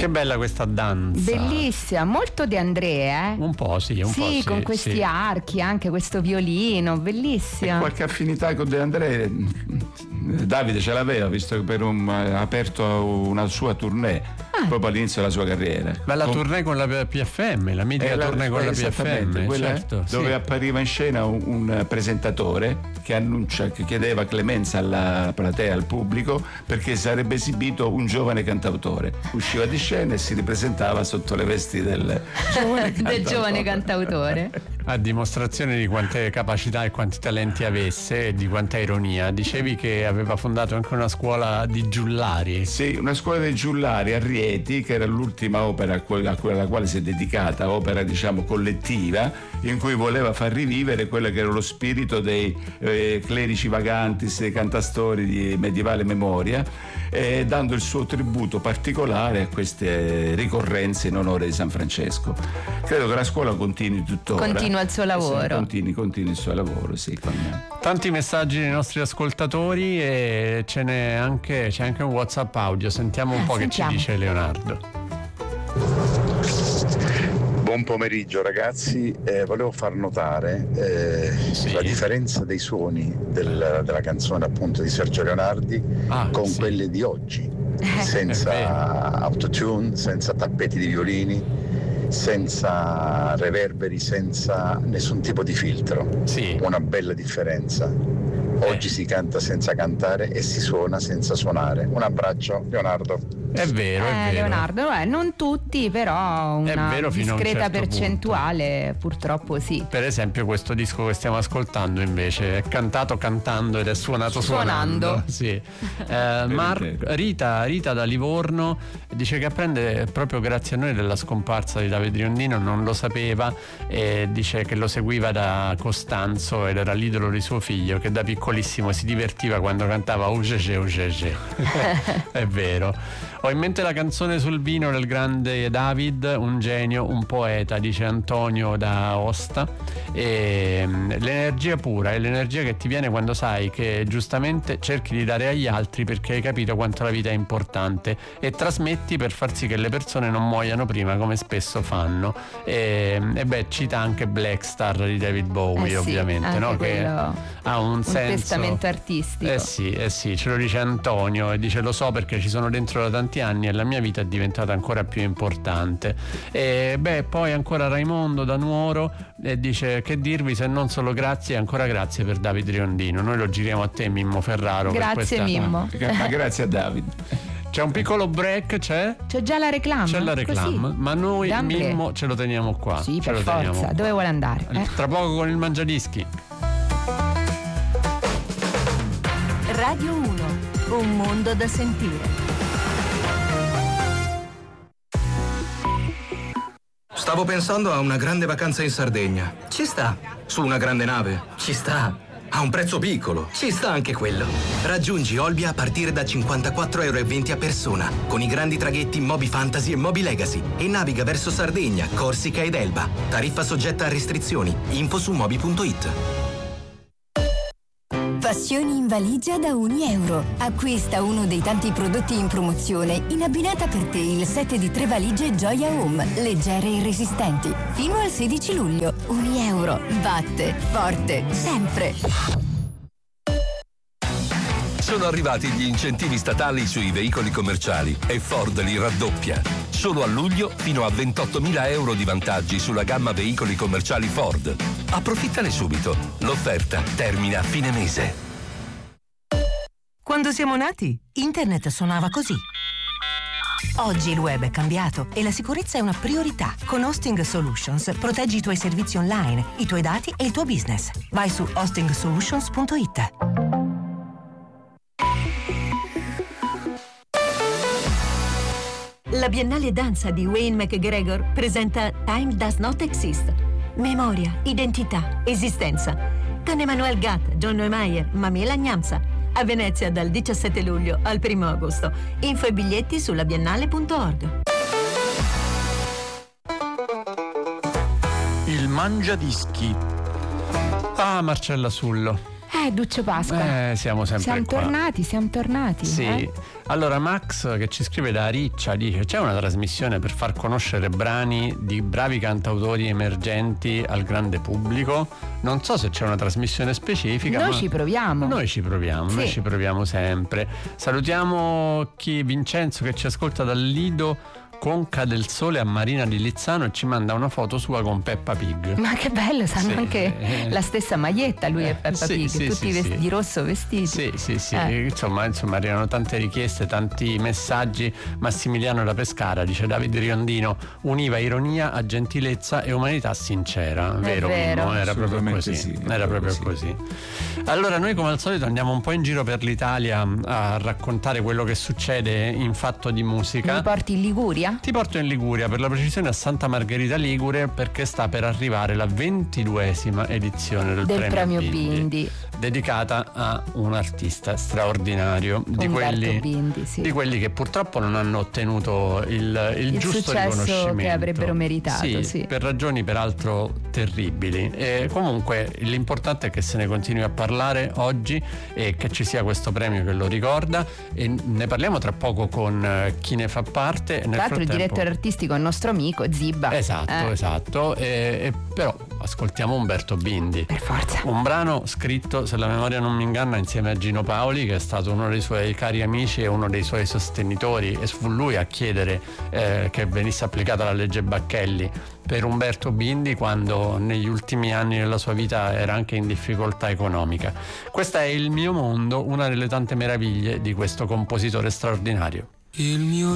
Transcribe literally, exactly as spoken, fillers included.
Che bella questa danza. Bellissima, molto De André, eh? Un po' sì, un sì, po' sì. con questi sì. archi, anche questo violino, bellissima. E qualche affinità con De André Davide ce l'aveva, visto che per un, ha aperto una sua tournée ah. proprio all'inizio della sua carriera. Ma la con... tournée con la P F M, la mitica la, tournée con la P F M, quella certo, dove sì. appariva in scena un, un presentatore che annuncia, che chiedeva clemenza alla platea, al pubblico, perché sarebbe esibito un giovane cantautore. Usciva di scena e si ripresentava sotto le vesti del giovane cantautore. del giovane cantautore. A dimostrazione di quante capacità e quanti talenti avesse e di quanta ironia, dicevi che aveva fondato anche una scuola di giullari. Sì, una scuola dei giullari a Rieti, che era l'ultima opera a quella alla quale si è dedicata, opera diciamo collettiva, in cui voleva far rivivere quello che era lo spirito dei eh, clerici vagantis, dei cantastori di medievale memoria, eh, dando il suo tributo particolare a queste ricorrenze in onore di San Francesco. Credo che la scuola continui tuttora. Continua il suo lavoro. Sì, continui, continui il suo lavoro, sì. Con... Tanti messaggi dei nostri ascoltatori e ce n'è anche, c'è anche un WhatsApp audio. Sentiamo un po' Sentiamo. Che ci dice Leonardo. Buon pomeriggio ragazzi, eh, volevo far notare eh, sì. la differenza dei suoni del, della canzone appunto di Sergio Leonardi ah, con sì. quelle di oggi, senza autotune, senza tappeti di violini, senza reverberi, senza nessun tipo di filtro. Sì. Una bella differenza. Oggi eh. si canta senza cantare e si suona senza suonare. Un abbraccio, Leonardo. È vero, è eh, vero. Leonardo, eh, non tutti, però una vero discreta certo percentuale punto. Purtroppo sì. Per esempio questo disco che stiamo ascoltando invece è cantato cantando ed è suonato suonando, suonando. Sì. eh, Mar- Rita, Rita da Livorno dice che apprende proprio grazie a noi della scomparsa di Davide Riondino, non lo sapeva, e dice che lo seguiva da Costanzo ed era l'idolo di suo figlio, che da piccolissimo si divertiva quando cantava Ugege Ugege. È vero. Ho in mente la canzone sul vino del grande David, un genio, un poeta, dice Antonio da Aosta. E l'energia pura è l'energia che ti viene quando sai che giustamente cerchi di dare agli altri perché hai capito quanto la vita è importante e trasmetti per far sì che le persone non muoiano prima, come spesso fanno. E, e beh, cita anche Black Star di David Bowie, eh sì, ovviamente, no? Che ha un, un senso, testamento artistico. Eh sì, eh sì, ce lo dice Antonio e dice: lo so perché ci sono dentro da tanti anni e la mia vita è diventata ancora più importante. E beh, poi ancora Raimondo da Nuoro e dice: che dirvi se non solo grazie, ancora grazie per David Riondino. Noi lo giriamo a te, Mimmo Ferraro. Grazie, per questa... Mimmo. Ma grazie a David. C'è un piccolo break, c'è? C'è già la reclama. C'è la reclama, Così. ma noi D'ambre. Mimmo ce lo teniamo qua. Sì, ce per lo forza. qua. Dove vuole andare? Eh? Tra poco con il Mangiadischi. Radio uno, un mondo da sentire. Stavo pensando a una grande vacanza in Sardegna. Ci sta. Su una grande nave. Ci sta. A un prezzo piccolo. Ci sta anche quello. Raggiungi Olbia a partire da cinquantaquattro euro e venti a persona, con i grandi traghetti Moby Fantasy e Moby Legacy, e naviga verso Sardegna, Corsica ed Elba. Tariffa soggetta a restrizioni. Info su moby punto it. Passioni in valigia da un euro. Acquista uno dei tanti prodotti in promozione in abbinata per te il set di tre valigie Gioia Home, leggere e resistenti. Fino al sedici luglio. Un euro. Batte forte sempre. Sono arrivati gli incentivi statali sui veicoli commerciali e Ford li raddoppia. Solo a luglio fino a ventottomila euro di vantaggi sulla gamma veicoli commerciali Ford. Approfittane subito. L'offerta termina a fine mese. Quando siamo nati, internet suonava così. Oggi il web è cambiato e la sicurezza è una priorità. Con Hosting Solutions proteggi i tuoi servizi online, i tuoi dati e il tuo business. Vai su hosting solutions punto it. La Biennale Danza di Wayne McGregor presenta Time Does Not Exist. Memoria, identità, esistenza. Con Emmanuel Gatt, John Neumeier, Mamela Gnamsa. A Venezia dal diciassette luglio al primo agosto. Info e biglietti sulla biennale punto org. Il Mangiadischi. Ah, Marcella Sullo. Eh, Duccio Pasqua. Eh, siamo sempre siamo qua. tornati, siamo tornati. Sì. Eh? Allora Max, che ci scrive da Riccia, dice: c'è una trasmissione per far conoscere brani di bravi cantautori emergenti al grande pubblico? Non so se c'è una trasmissione specifica. Noi ma ci proviamo. Noi ci proviamo, sì. noi ci proviamo sempre. Salutiamo chi Vincenzo che ci ascolta dal Lido Conca del Sole a Marina di Lizzano e ci manda una foto sua con Peppa Pig. Ma che bello, sanno sì. anche eh. la stessa maglietta lui e Peppa sì, Pig, sì, tutti sì, vesti- sì. di rosso vestiti. Sì, sì, sì. Eh. Insomma, insomma, arrivano tante richieste, tanti messaggi. Massimiliano da Pescara dice: Davide Riondino univa ironia a gentilezza e umanità sincera. Vero, vero. Mimmo? Era proprio così. Sì, Era proprio così. così. Allora, noi come al solito andiamo un po' in giro per l'Italia a raccontare quello che succede in fatto di musica. Mi porti in Liguria? Ti porto in Liguria, per la precisione a Santa Margherita Ligure, perché sta per arrivare la ventiduesima edizione del, del premio, premio Bindi, Bindi, dedicata a un artista straordinario, di quelli, Bindi, sì. di quelli che purtroppo non hanno ottenuto il, il, il giusto successo riconoscimento che avrebbero meritato, sì, sì. per ragioni peraltro terribili. E comunque l'importante è che se ne continui a parlare oggi e che ci sia questo premio che lo ricorda, e ne parliamo tra poco con chi ne fa parte. Nel Tra l'altro il frattempo... direttore artistico è il nostro amico Zibba. Esatto, eh. esatto. E, e però ascoltiamo Umberto Bindi. Per forza. Un brano scritto, se la memoria non mi inganna, insieme a Gino Paoli, che è stato uno dei suoi cari amici e uno dei suoi sostenitori, e fu lui a chiedere eh, che venisse applicata la legge Bacchelli per Umberto Bindi quando negli ultimi anni della sua vita era anche in difficoltà economica. Questa è Il mio mondo, una delle tante meraviglie di questo compositore straordinario. Il mio